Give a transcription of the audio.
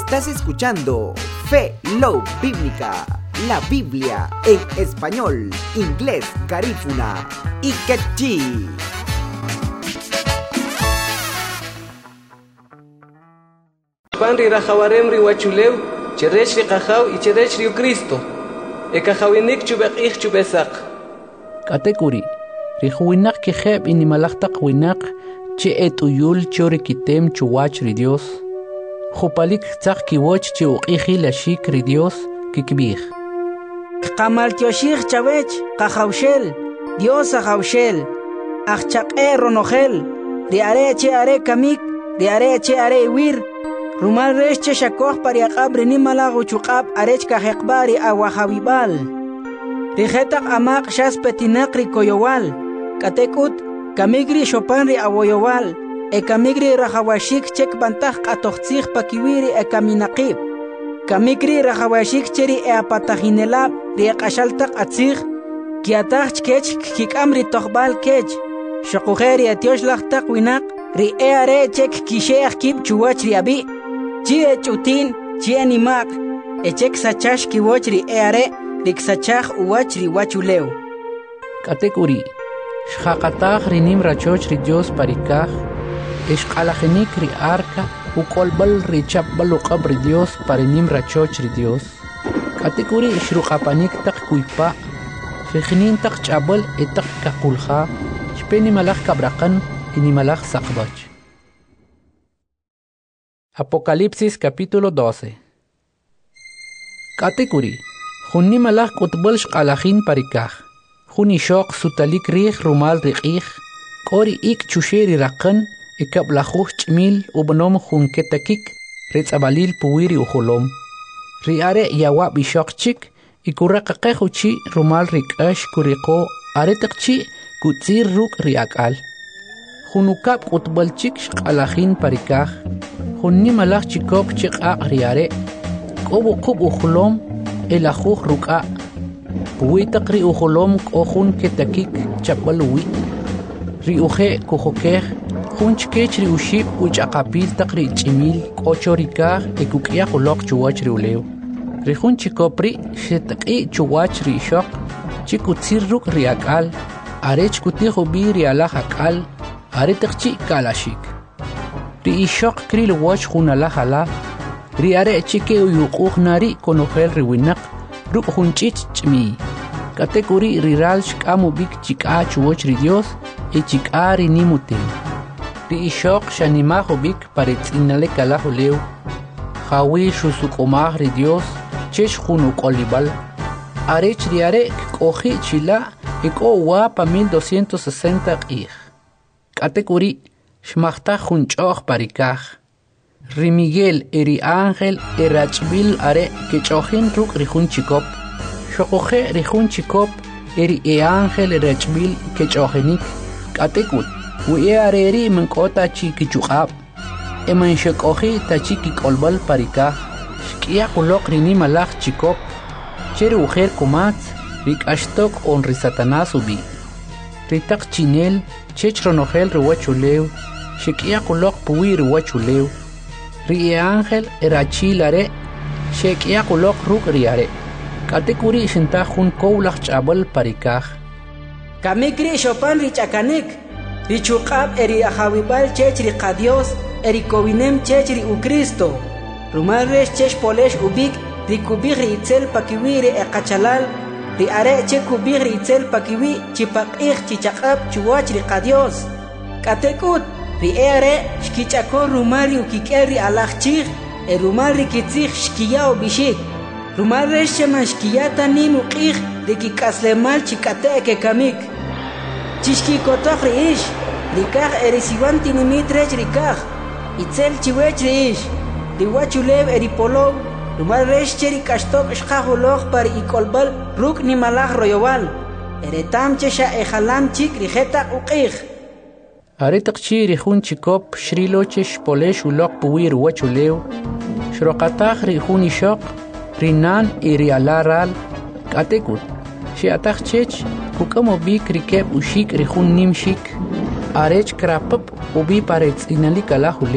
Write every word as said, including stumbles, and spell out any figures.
Estás escuchando Fe Love Bíblica, la Biblia en español, inglés, garífuna y quechí. Panri rajawarem riwachulew, cherech riqajaw y cherech riu Cristo. Ekajawinik chubek ich chubesak. Katekuri, rijuinak kijeb inimalaktak winak, che etuyul chorikitem chuwach ri Dios. Jupalik tzak kiwoch che uqiji lashik ri Dios kikbih. Qamal tioshich chavech, qajawshel, Dios ajawshel, achchaqe ronojel, riare che are kamik, riare che are wir, rumal resh che shakoj pariaqab rinimalago chuqab arech kajeqbari awajawibal. Rijetak amaq shas petinak rikoyowal, katekut, kamigri shopanri awoyowal, e kamigri rajawashik chek bantaj atoxtzig pakiwiri e kaminaqib. Kamigri rajawashik cheri e apatajinelab riaqashaltak atzig, kiataj kech kikamri tohbal kech, shokujeri etioshlachtak winak, ri e are chek kisheach kib chuwach riabi, chi e chutin, chi animak, e chek sachash kiwoch ri e are, riksachach uwach ri wachuleu. Katekuri, shaqataj rinim rachoch ri Dios parikaj, ishqalajinik ri arca, ukolbal ri chapbal uqab ri Dios parinim rachoch ri Dios. Katekuri ishruqapanik tak kuipa, Fijinin tak chabal etak kakulha, shpeni malach kabrakan, inimalach sakbach. Apocalipsis capítulo doce. Katekuri, Junni malach kutbal shqalajin parikaj, Juni shok sutalik rih rumal rikih, Kori ik chusheri rakan, ikablajuh chmil ubnom jun ketakik, ritzabalil puwiri ujolom. Riare yawa bishok chik, ikuraqaqejuchi rumal rikash kuriqo aretakchi kutzir ruk riakal. Junukap utbalchik shqalajin parikaj, junni malach chikok chiqaq riare, kobu qub ujolom elajuj ruka, puwitaq ri ujolom kojun ketakik chapbaluwi. Ri uje kujokej, jun chkech ri ushib uchaqapil taq ri chimil kocho rikaj ekukiaq ulok chuwach ri uleo. Rijun chikopri shetaqi chuwach ri shok, chikutzir ruk ri akal, arech kutijo bi ri alaj akal, aretaqchi kalashik. Ri ishok kri luwach jun alaj ala, ri are chike uyuquj nari konojel ri winak, ruk jun chich chmi. Katekuri ri ral shkamu bik chika chuwach ri Dios, e chika ri nimutem. Ri ishok shanimajo bik paretzinale kalajo leo, jawi shusukomaj ri Dios, chesh junu kolibal. Arech riare koji chila eko wapa mil doscientos sesenta qij. Katekuri shmachta junchoch parikaj. Ri Miguel eri ángel erachbil are kechojin ruk rijun chikop. Shokoje rijun chikop eri e ángel erachbil kechojenik. Katekut wi areri menkota chi kichuqab. Eman shokoji tachi kikolbal parikaj. Shkia kulok rini malach chikop, cher ujer kumatz, rik ashtok on ri satanás ubi. Ritak chinel, chech ronojel riwachuleu, shkia kulok puwi riwachuleu. Ri ángel erachilare, shkia kulok ruk riare. Katekuri shinta jun koulach chabal parikaj. Kamikri shopan richakanik, richuqab eri ajawibal chech ri qadios, eri kowinem chech ri u Cristo. Rumal resh chesh polesh ubik, ri kubig ri itzel pakiwi ri eqachalal, ri are che kubig ri itzel pakiwi, chipaqih chichaqab chuwach ri qadios. Katekut, ri are shkichakon rumal ri ukikel ri alachchig, e rumal ri kitzig shkiya bishik. Rumal resh sheman shkiyata nin uqih, ri kikaslemal chikate ke kamik. Chishkikotoch ri ish, ri kaj erisiwan tinimit rech ri kaj, itzel chiwech ri ish. Riwachulev eripolov, rumal resh cheri kashtok shqajuloj par ikolbal ruk ni malach royowal. Eretam chesha ejalam chik rijetak uqij. Aretaqchi rijun chikop shrilochesh polesh ulok puwi riwachulew. Shroqataj rijun ishok, rinan iri alaral. Katekut, shiataj chech, kukamo bik rikeb ushik rijun nimshik. Arech krapap ubi paretz inalik alajule.